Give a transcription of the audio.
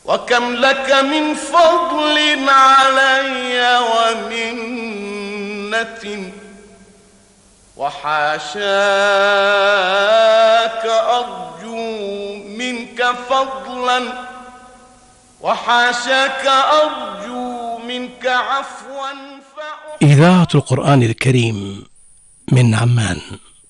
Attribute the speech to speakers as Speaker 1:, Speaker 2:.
Speaker 1: وكم لك من فضل علي ومنة، وحاشاك أرجو منك فضلا، وحاشاك أرجو منك عفوا.
Speaker 2: إذاعة القرآن الكريم من عمان.